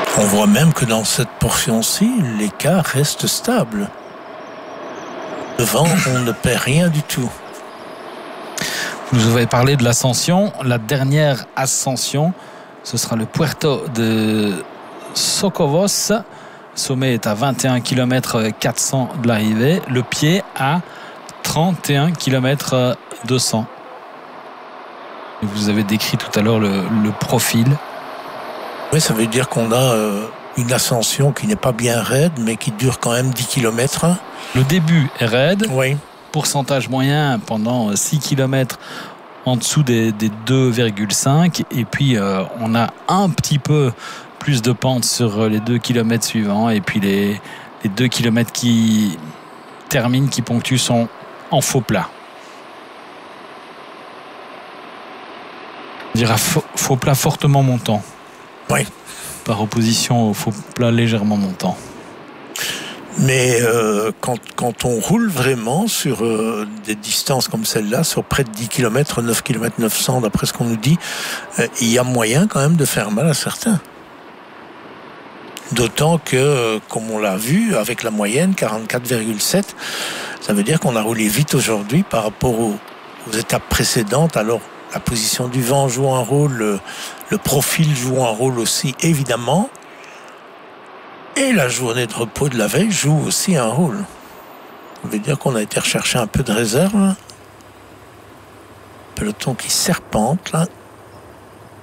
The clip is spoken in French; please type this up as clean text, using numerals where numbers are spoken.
On voit même que dans cette portion-ci, l'écart reste stable. Devant, on ne perd rien du tout. Vous nous avez parlé de l'ascension. La dernière ascension, ce sera le Puerto de Socovos. Le sommet est à 21 km 400 de l'arrivée. Le pied à 31 km 200. Vous avez décrit tout à l'heure le profil. Oui, ça veut dire qu'on a une ascension qui n'est pas bien raide, mais qui dure quand même 10 km. Le début est raide. Oui. Pourcentage moyen pendant 6 km en dessous des 2,5. Et puis, on a un petit peu plus de pente sur les 2 km suivants. Et puis, les 2 km qui terminent, qui ponctuent, sont en faux plat. On dirait faux plat fortement montant. Oui. Par opposition au faux plat légèrement montant. Mais quand on roule vraiment sur des distances comme celle-là, sur près de 10 km, 9 km 900 d'après ce qu'on nous dit, il y a moyen quand même de faire mal à certains. D'autant que, comme on l'a vu, avec la moyenne 44,7, ça veut dire qu'on a roulé vite aujourd'hui par rapport aux étapes précédentes. Alors, la position du vent joue un rôle, le profil joue un rôle aussi, évidemment. Et la journée de repos de la veille joue aussi un rôle. Ça veut dire qu'on a été rechercher un peu de réserve. Peloton qui serpente, là.